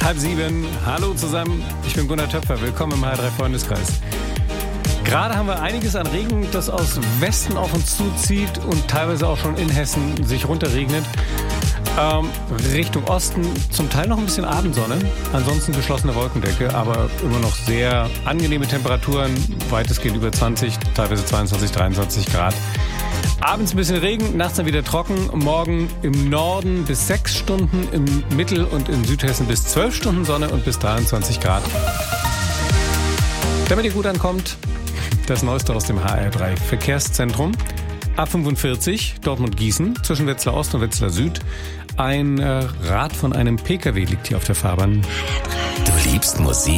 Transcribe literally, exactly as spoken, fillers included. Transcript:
halb sieben. Hallo zusammen, ich bin Gunnar Töpfer. Willkommen im H drei Freundeskreis. Gerade haben wir einiges an Regen, das aus Westen auf uns zuzieht und teilweise auch schon in Hessen sich runterregnet. Ähm, Richtung Osten zum Teil noch ein bisschen Abendsonne, ansonsten geschlossene Wolkendecke, aber immer noch sehr angenehme Temperaturen, weitestgehend über zwanzig, teilweise zweiundzwanzig, dreiundzwanzig Grad. Abends ein bisschen Regen, nachts dann wieder trocken. Morgen im Norden bis sechs Stunden, im Mittel- und in Südhessen bis zwölf Stunden Sonne und bis dreiundzwanzig Grad. Damit ihr gut ankommt, das Neueste aus dem H R drei Verkehrszentrum. A fünfundvierzig, Dortmund-Gießen, zwischen Wetzlar Ost und Wetzlar Süd. Ein äh, Rad von einem Pkw liegt hier auf der Fahrbahn. Du liebst Musik?